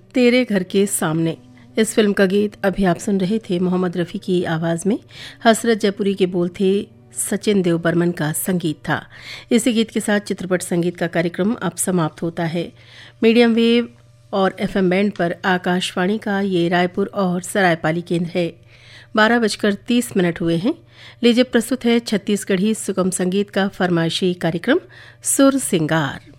तेरे घर के सामने। इस फिल्म का गीत अभी आप सुन रहे थे मोहम्मद रफ़ी की आवाज़ में। हसरत जयपुरी के बोल थे, सचिन देव बर्मन का संगीत था। इसी गीत के साथ चित्रपट संगीत का कार्यक्रम अब समाप्त होता है। मीडियम वेव और FM बैंड पर आकाशवाणी का ये रायपुर और सरायपाली केंद्र है। 12:30 हुए हैं। लीजिए प्रस्तुत है छत्तीसगढ़ी सुगम संगीत का फरमाइशी कार्यक्रम सुर सिंगार।